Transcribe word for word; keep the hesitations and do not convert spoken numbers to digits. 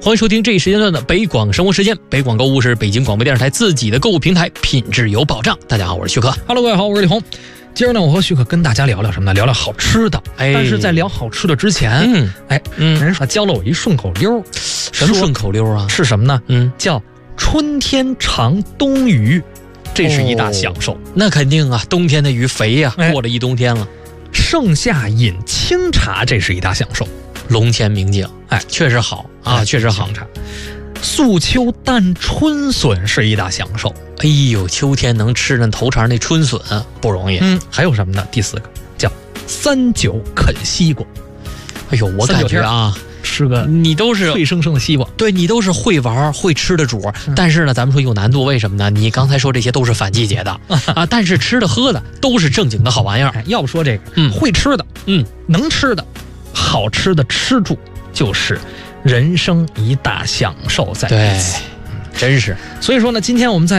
欢迎收听这一时间段的北广生活时间。北广购物是北京广播电视台自己的购物平台，品质有保障。大家好，我是徐克。 Hello， 各位好，我是李红。今儿呢，我和徐克跟大家聊聊什么呢？聊聊好吃的。 哎， 但是在聊好吃的之前， 嗯， 哎，嗯，人说教了我一顺口溜， 什么顺口溜啊？ 是什么呢？ 嗯， 叫春天尝冬鱼，这是一大享受。 哦、那肯定啊，冬天的鱼肥呀、啊，过了一冬天了。 盛夏饮清茶，这是一大享受。 龙泉明镜，哎，确实好啊， 哎、 确实好。 素秋淡春笋是一大享受。 哎呦，秋天能吃那头茬那春笋不容易。 嗯，还有什么呢？第四个叫三九啃西瓜。 哎呦，我感觉啊， 吃个你都是脆生生的西瓜， 对你都是会玩会吃的主、嗯。但是呢，咱们说有难度，为什么呢？你刚才说这些都是反季节的啊，但是吃的喝的都是正经的好玩意儿、 哎。要不说这个， 嗯， 会吃的， 嗯， 能吃的。好吃的吃住就是人生一大享受在对，真是。 所以说呢，今天我们在